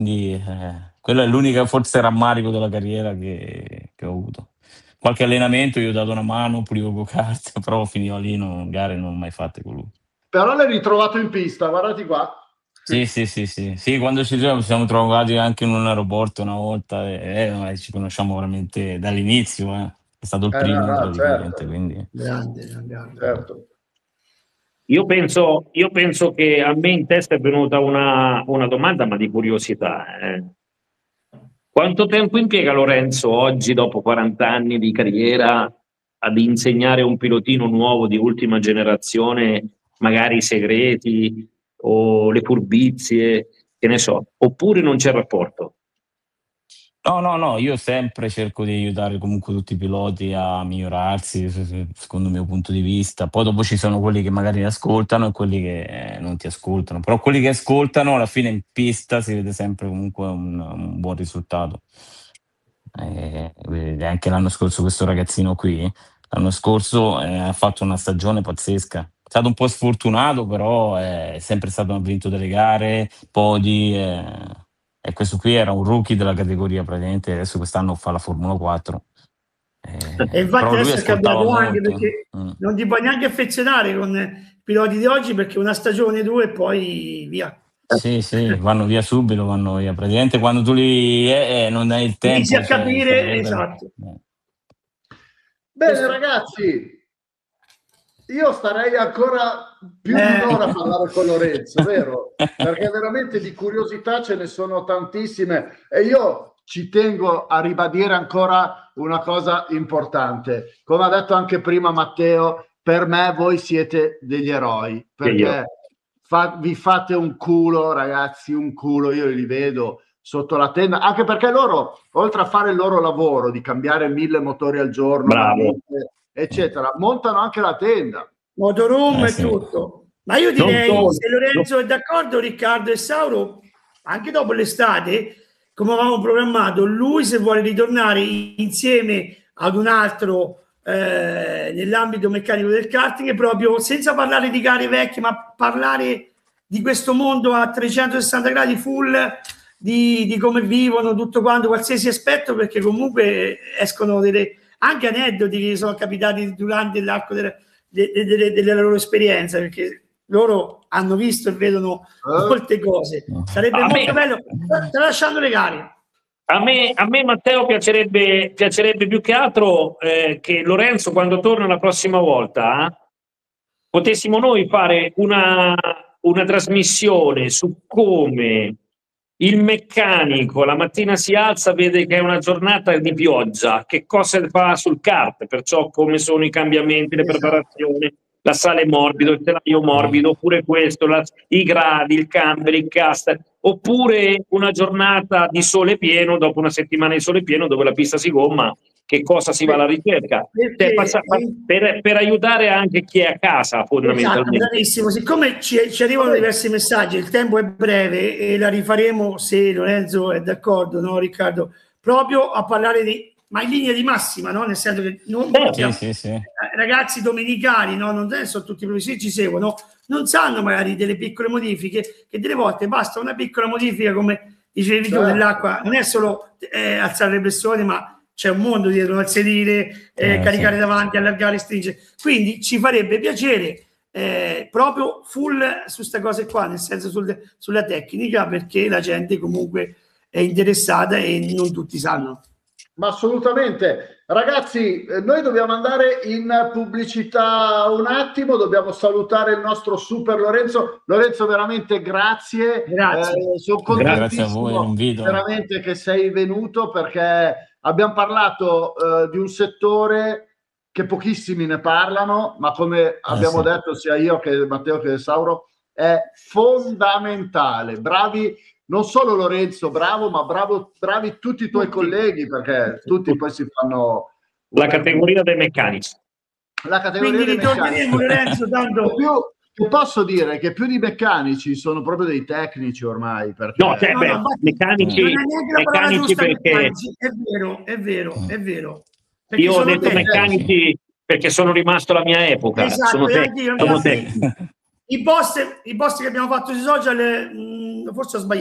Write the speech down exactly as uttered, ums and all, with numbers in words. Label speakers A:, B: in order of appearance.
A: Quindi eh, quello è l'unica forse rammarico della carriera che, che ho avuto. Qualche allenamento gli ho dato una mano, pulivo go-kart, però finiva lì, non, gare non ho mai fatte con lui.
B: Però l'hai ritrovato in pista, guardati qua.
A: Sì, sì, sì, sì. Sì, quando ci siamo, ci siamo trovati anche in un aeroporto una volta e eh, ci conosciamo veramente dall'inizio, eh. È stato il
B: Eh, no,
A: primo
B: no,
A: praticamente,
B: certo,
A: quindi...
C: Grande, grande.
B: certo.
D: Io penso, io penso che a me in testa è venuta una, una domanda, ma di curiosità. eh. Quanto tempo impiega Lorenzo oggi, dopo quaranta anni di carriera, ad insegnare un pilotino nuovo di ultima generazione, magari i segreti o le furbizie, che ne so, oppure non c'è rapporto?
A: No, no, no, io sempre cerco di aiutare comunque tutti i piloti a migliorarsi, se- se- secondo il mio punto di vista. Poi dopo ci sono quelli che magari ti ascoltano e quelli che eh, non ti ascoltano. Però quelli che ascoltano, alla fine in pista si vede sempre comunque un, un buon risultato. Eh, vedete, anche l'anno scorso questo ragazzino qui, l'anno scorso eh, ha fatto una stagione pazzesca. È stato un po' sfortunato, però è sempre stato, ha vinto delle gare, podi. eh, e questo qui era un rookie della categoria praticamente, adesso quest'anno fa la Formula quattro.
C: E
A: Eh,
C: infatti
A: però lui
C: adesso è
A: ascoltava
C: cambiato anche
A: molto.
C: perché
A: Mm.
C: non ti puoi neanche affezionare con i piloti di oggi perché una stagione, due e poi via.
A: Sì, sì, vanno via subito, vanno via. Praticamente quando tu li eh, eh, non hai il
C: Inizi
A: tempo,
C: a
A: cioè,
C: capire,
A: sarebbero...
C: esatto.
A: eh.
B: Bene,
C: Questo-
B: ragazzi, io starei ancora più di
C: Eh.
B: un'ora a parlare con Lorenzo, vero? Perché veramente di curiosità ce ne sono tantissime e io ci tengo a ribadire ancora una cosa importante. Come ha detto anche prima Matteo, per me voi siete degli eroi, perché fa- vi fate un culo, ragazzi, un culo, io li vedo sotto la tenda, anche perché loro, oltre a fare il loro lavoro di cambiare mille motori al giorno,
D: Bravo.
B: maniglie, eccetera, montano anche la tenda.
C: Motorhome
A: Eh,
C: e
A: sì.
C: tutto. Ma io
D: Non
C: direi,
D: solo.
C: se Lorenzo è d'accordo, Riccardo e Sauro, anche dopo l'estate, come avevamo programmato, lui se vuole ritornare insieme ad un altro eh, nell'ambito meccanico del karting, proprio senza parlare di gare vecchie, ma parlare di questo mondo a trecentosessanta gradi full, di, di come vivono, tutto quanto, qualsiasi aspetto, perché comunque escono delle, anche aneddoti che sono capitati durante l'arco della De, de, de, della loro esperienza, perché loro hanno visto e vedono
B: Eh?
C: molte cose. Sarebbe
D: A
C: molto
D: me-
C: bello, tralasciando le gare.
D: A me, a me Matteo, piacerebbe, piacerebbe più che altro eh, che Lorenzo, quando torna la prossima volta, eh, potessimo noi fare una, una trasmissione su come il meccanico la mattina si alza, vede che è una giornata di pioggia, che cosa fa sul kart, perciò come sono i cambiamenti, le
C: Esatto.
D: preparazioni, la sale morbido, il telaio morbido, oppure questo, la- i gradi, il camber, il caster, oppure una giornata di sole pieno, dopo una settimana di sole pieno dove la pista si gomma, che cosa si va alla ricerca.
C: Perché-
D: Cioè, passa- per, per aiutare anche chi è a casa,
C: Esatto,
D: fondamentalmente.
C: bravissimo. Siccome ci, ci arrivano diversi messaggi, il tempo è breve e la rifaremo se Lorenzo è d'accordo, no Riccardo? Proprio a parlare di, ma in linea di massima, no? Nel senso che non molti
A: Sì, sì, sì.
C: ragazzi domenicali, no? Non sono tutti i professori ci seguono, non sanno magari delle piccole modifiche, che delle volte basta una piccola modifica, come dicevi tu,
B: Certo.
C: nell'acqua, non è solo eh, alzare le pressioni, ma c'è un mondo dietro al sedile, eh,
A: Eh,
C: caricare
A: sì.
C: davanti, allargare, stringere. Quindi ci farebbe piacere eh, proprio full su queste cose qua, nel senso sul, sulla tecnica, perché la gente comunque è interessata e non tutti sanno.
B: Ma assolutamente. Ragazzi, eh, noi dobbiamo andare in pubblicità un attimo, dobbiamo salutare il nostro super Lorenzo. Lorenzo, veramente grazie.
C: Grazie.
B: Eh, sono
A: Grazie a
B: contentissimo
A: voi, l'invito.
B: veramente che sei venuto perché abbiamo parlato eh, di un settore che pochissimi ne parlano, ma come abbiamo
A: sì.
B: detto sia io che Matteo che Sauro, è fondamentale. Bravi non solo Lorenzo, bravo, ma bravo, bravi tutti i tuoi
C: Tutti.
B: colleghi, perché tutti poi si fanno
D: La categoria dei meccanici.
B: la categoria
C: Quindi
B: dei
C: ritorneremo,
B: meccanici.
C: Lorenzo, tanto...
B: Che più, che posso dire che più di meccanici sono proprio dei tecnici ormai, perché
D: No, cioè,
C: No,
D: beh,
C: no, infatti,
D: meccanici,
C: non è neanche la parola
D: meccanici
C: giusta,
D: perché
C: meccanici. È vero, è vero, è vero. Perché
D: io ho
C: sono
D: detto
C: tecnici.
D: meccanici perché sono rimasto alla mia epoca.
C: Esatto,
D: sono
C: e
D: te-
C: anche io,
D: sono
C: infatti,
D: tecnici.
C: i post, i post che abbiamo fatto sui social, mh, forse ho sbagliato.